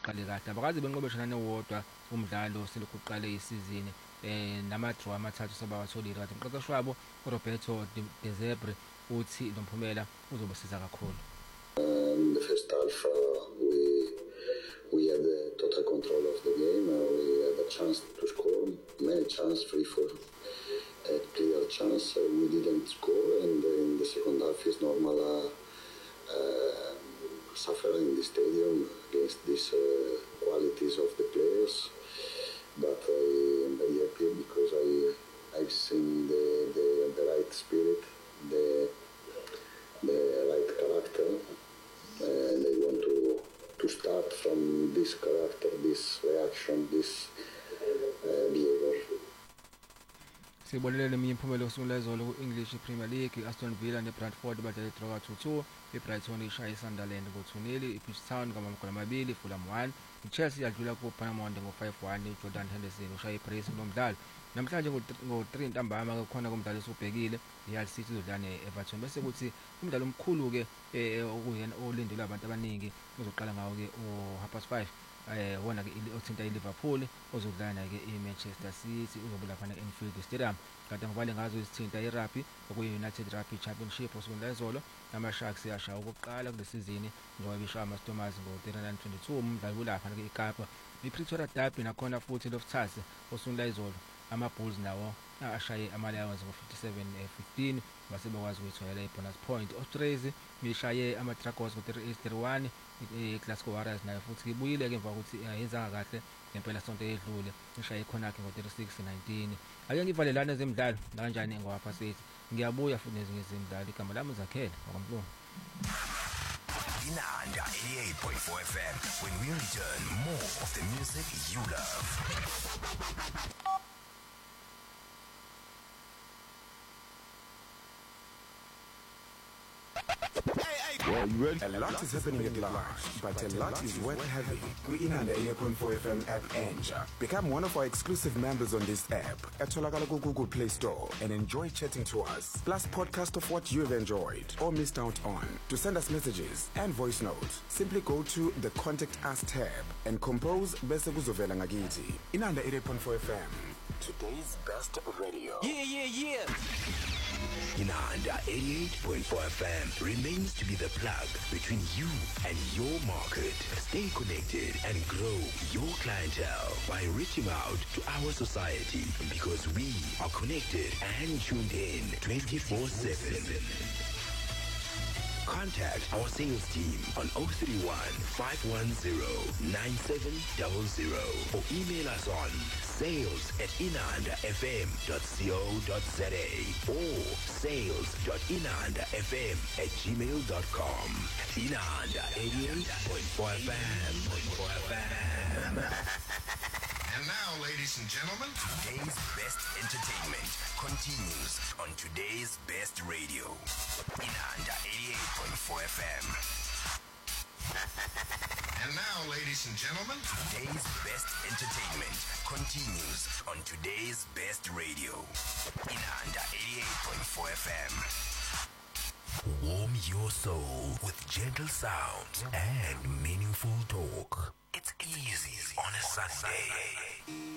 baqale kahle abakaze benqobe shana newodwa umdlalo selokhu uqale isizini nama-draw amathathu sebawatholile kanti umqeqeshi wabo uRoberto De Zerbi uthi lo mphumela uzobasiza kakhulu. In the first half, we had total control of the game. We had a chance to score, many chances, 3-4 clear chance. We didn't score, and in the second half, it's normal suffering in the stadium against these qualities of the players. But I am very happy because I've seen the right spirit, the right character, and I want to start from this character, this reaction, this behavior. Sibonelele eminye imphumela osungula izolo ku-English Premier League. Aston Villa neBradford badlala draw 2-2, iBrighton ishaya iSunderland ngo-2-0, Ipswich Town ngamagoli 2, Fulham 1, iChelsea yadlula kuBournemouth ngo-5-1, uJordan Henderson ushaya iBrace nomdlalo. Namhlanje ngo-3 ntambama kukhona kumdlalo esubhekile, iHull City izodlala ne-Everton bese kuthi umdlalo omkhulu ke okuyena olindelwe abantu abaningi uzoqala ngawo ke o5:30 wona ke othinta iLiverpool ozodlala ke iManchester City uzobula phana eAnfield Stadium. Kanti ngobale ngazo izithinta iRugby okuyi-United Rugby Championship osukela izolo ama-Sharks yashaya okokuqala kulesizini njengoba bishaya ama-Stormers ngo-39-22 umdlalo ulapha ke eKapa. iPretoria Derby nakhona futhi lofthasi osukela izolo ama-Bulls nawo ashaye ama-Lions ngo-57-15 base bekwazi ukuyitholela i-bonus point. Australia ishaye ama-Dragons ngo-38-31, iGlasgow Warriors nayo futhi ibuyile ke emva kokuthi ayenzanga kahle ngempela sonto edlule ishaye iConnacht ngo-36-19. Ake ngivalelana ezemidlalo kanjani ngowaphasithi ngiyabuya futhi nezinye izimidlalo. Igama lami uZakhele wakwamlungu. Inanda 88.4 FM. When we return, more of the music you love. Well, you ready? A lot is happening at large, but a lot is worth having. We're in on the 88.4 FM app Anja. Become one of our exclusive members on this app at Tolakala Google Play Store and enjoy chatting to us. Plus podcast of what you have enjoyed or missed out on. To send us messages and voice notes, simply go to the Contact Us tab and compose Bese Kuzovela Ngakiti. In on the 88.4 FM. Today's best radio. Yeah. Inanda 88.4 FM remains to be the plug between you and your market. Stay connected and grow your clientele by reaching out to our society because we are connected and tuned in 24/7. Contact our sales team on 031 510 9700 or email us on sales@inandafm.co.za or sales.inandafm@gmail.com. Inanda 88.4 FM. And now, ladies and gentlemen, Today's best entertainment continues on today's best radio. Inanda 88.4 FM. and now, ladies and gentlemen, Today's best entertainment continues on today's best radio. Inanda 88.4 FM. Warm your soul with gentle sounds and meaningful talk. It's easy on a Sunday.